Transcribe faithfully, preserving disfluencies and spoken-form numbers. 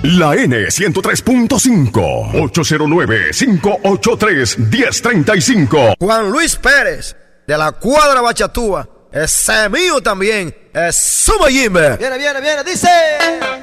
La N ciento tres punto cinco, ocho cero nueve, cinco ocho tres, uno cero tres cinco. Juan Luis Pérez, de la Cuadra Bachatúa. Ese mío también. Es Suma Jimbe. Viene, viene, viene, dice.